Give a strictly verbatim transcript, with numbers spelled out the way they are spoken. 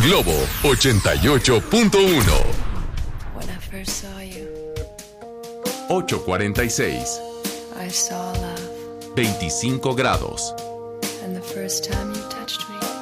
Globo ochenta y ocho punto uno. When I first saw you, ocho cuarenta y seis. I saw love. veinticinco grados. And the first time you touched me,